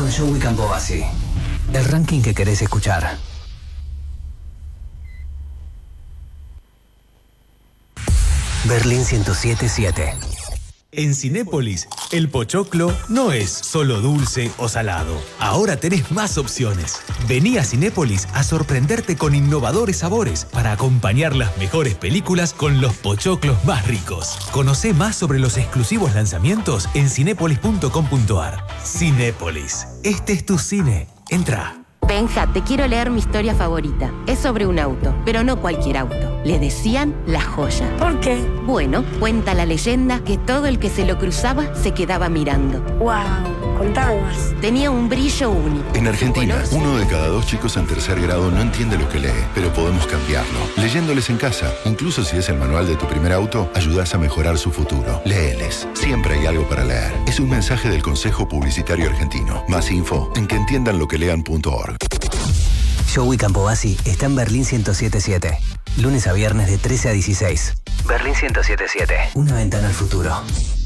con Joey Campobasi. El ranking que querés escuchar. Berlín 107.7. En Cinépolis, el pochoclo no es solo dulce o salado. Ahora tenés más opciones. Vení a Cinépolis a sorprenderte con innovadores sabores para acompañar las mejores películas con los pochoclos más ricos. Conocé más sobre los exclusivos lanzamientos en cinépolis.com.ar. Cinépolis. Este es tu cine. Entra. Benja, te quiero leer mi historia favorita. Es sobre un auto, pero no cualquier auto. Le decían La Joya. ¿Por qué? Bueno, cuenta la leyenda que todo el que se lo cruzaba se quedaba mirando. ¡Wow! Contame más. Tenía un brillo único. En Argentina, 1 de cada 2 chicos en tercer grado no entiende lo que lee, pero podemos cambiarlo. Leyéndoles en casa, incluso si es el manual de tu primer auto, ayudás a mejorar su futuro. Léeles. Siempre hay algo para leer. Es un mensaje del Consejo Publicitario Argentino. Más info en queentiendanloquelean.org. Joey Campobasi está en Berlín 107.7. Lunes a viernes de 13 a 16. Berlín 107.7. Una ventana al futuro.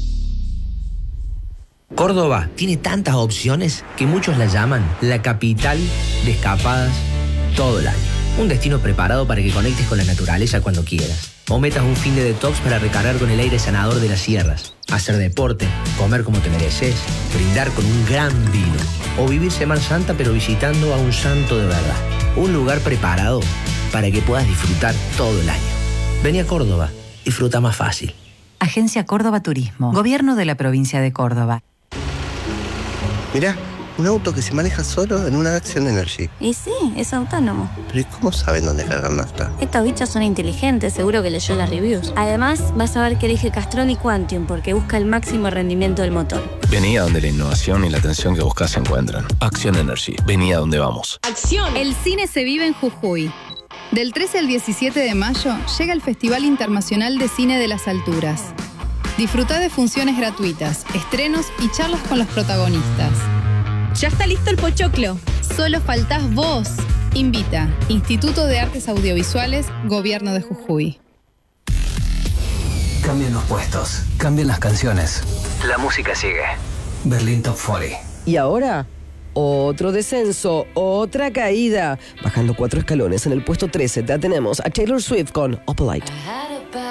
Córdoba tiene tantas opciones que muchos la llaman la capital de escapadas todo el año. Un destino preparado para que conectes con la naturaleza cuando quieras. O metas un fin de detox para recargar con el aire sanador de las sierras. Hacer deporte, comer como te mereces, brindar con un gran vino. O vivir Semana Santa pero visitando a un santo de verdad. Un lugar preparado para que puedas disfrutar todo el año. Vení a Córdoba, disfruta más fácil. Agencia Córdoba Turismo. Gobierno de la provincia de Córdoba. Mirá, un auto que se maneja solo en una Action Energy. Y sí, es autónomo. Pero ¿y cómo saben dónde cargar nafta? Estos bichos son inteligentes, seguro que leyó las reviews. Además, vas a ver que elige Castrol y Quantium porque busca el máximo rendimiento del motor. Vení a donde la innovación y la atención que buscas se encuentran. Action Energy. Vení a donde vamos. ¡Acción! El cine se vive en Jujuy. Del 13 al 17 de mayo llega el Festival Internacional de Cine de las Alturas. Disfruta de funciones gratuitas, estrenos y charlas con los protagonistas. ¡Ya está listo el pochoclo! Solo faltás vos. Invita Instituto de Artes Audiovisuales, Gobierno de Jujuy. Cambian los puestos, cambian las canciones. La música sigue. Berlín Top 40. ¿Y ahora? Otro descenso, otra caída. Bajando 4 escalones en el puesto 13 ya tenemos a Taylor Swift con Opalite.